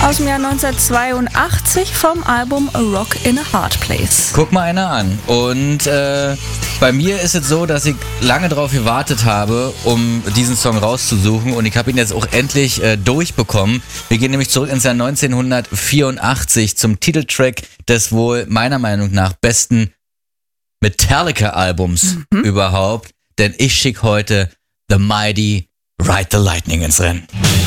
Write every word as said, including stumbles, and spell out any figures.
aus dem Jahr neunzehnhundertzweiundachtzig vom Album A Rock in a Hard Place. Guck mal einer an. Und äh, bei mir ist es so, dass ich lange darauf gewartet habe, um diesen Song rauszusuchen, und ich habe ihn jetzt auch endlich äh, durchbekommen. Wir gehen nämlich zurück ins Jahr neunzehnhundertvierundachtzig zum Titeltrack des wohl meiner Meinung nach besten Metallica-Albums mhm. überhaupt, denn ich schicke heute The Mighty Ride the Lightning ins Rennen.